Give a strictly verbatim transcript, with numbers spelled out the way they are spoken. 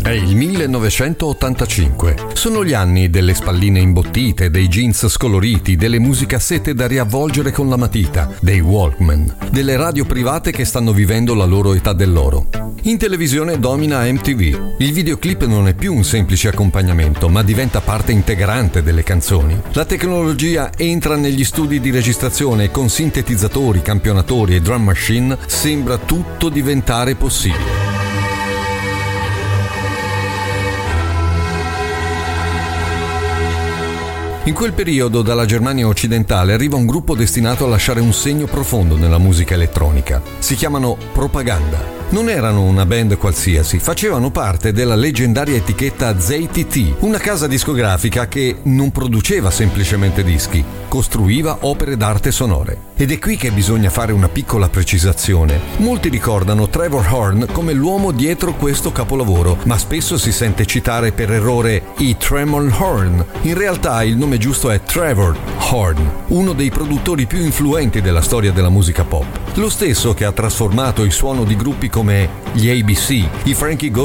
È il millenovecentottantacinque. Sono gli anni delle spalline imbottite, dei jeans scoloriti, delle musicassette da riavvolgere con la matita, dei Walkman, delle radio private che stanno vivendo la loro età dell'oro. In televisione domina M T V. Il videoclip non è più un semplice accompagnamento, ma diventa parte integrante delle canzoni. La tecnologia entra negli studi di registrazione e con sintetizzatori, campionatori e drum machine sembra tutto diventare possibile. In quel periodo dalla Germania occidentale arriva un gruppo destinato a lasciare un segno profondo nella musica elettronica. Si chiamano Propaganda. Non erano una band qualsiasi, facevano parte della leggendaria etichetta Z T T, una casa discografica che non produceva semplicemente dischi, costruiva opere d'arte sonore. Ed è qui che bisogna fare una piccola precisazione. Molti ricordano Trevor Horn come l'uomo dietro questo capolavoro, ma spesso si sente citare per errore i Tremor Horn. In realtà il nome giusto è Trevor Horn, uno dei produttori più influenti della storia della musica pop. Lo stesso che ha trasformato il suono di gruppi come gli A B C, i Frankie Goes